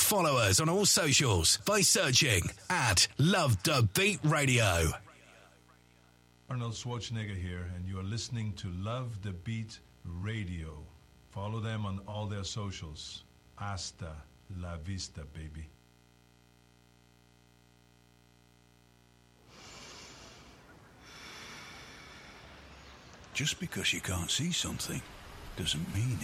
Follow us on all socials by searching at Love the Beat Radio. Arnold Schwarzenegger here, and you are listening to Love the Beat Radio. Follow them on all their socials. Hasta la vista, baby. Just because you can't see something doesn't mean